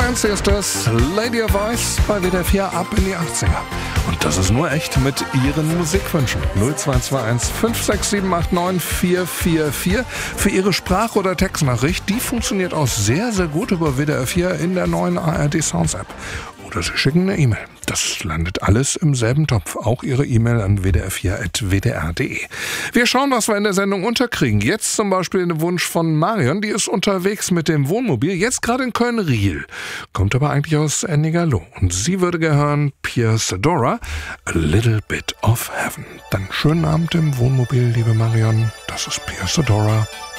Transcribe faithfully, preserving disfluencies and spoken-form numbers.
eins, hier ist das Lady of Voice bei W D R vier ab in die achtziger. Und das ist nur echt mit Ihren Musikwünschen. null zwei zwei eins fünf sechs sieben acht neun vier vier vier für Ihre Sprach- oder Textnachricht. Die funktioniert auch sehr, sehr gut über W D R vier in der neuen A R D Sounds App. Oder Sie schicken eine E-Mail. Das landet alles im selben Topf. Auch Ihre E-Mail an w d r vier at w d r punkt d e. Wir schauen, was wir in der Sendung unterkriegen. Jetzt zum Beispiel den Wunsch von Marion. Die ist unterwegs mit dem Wohnmobil. Jetzt gerade in Köln-Riel. Kommt aber eigentlich aus Ennigerloh. Und sie würde gehören Pierre Sadora, A Little Bit of Heaven. Dann schönen Abend im Wohnmobil, liebe Marion. Das ist Pierre Sadora.